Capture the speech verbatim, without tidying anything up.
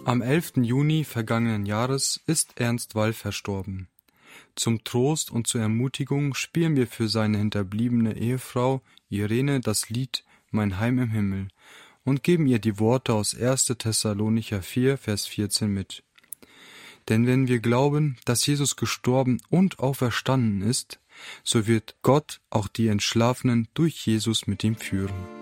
Am elften Juni vergangenen Jahres ist Ernst Wall verstorben. Zum Trost und zur Ermutigung spielen wir für seine hinterbliebene Ehefrau Irene das Lied »Mein Heim im Himmel« und geben ihr die Worte aus erster Thessalonicher vier, Vers vierzehn mit. Denn wenn wir glauben, dass Jesus gestorben und auferstanden ist, so wird Gott auch die Entschlafenen durch Jesus mit ihm führen.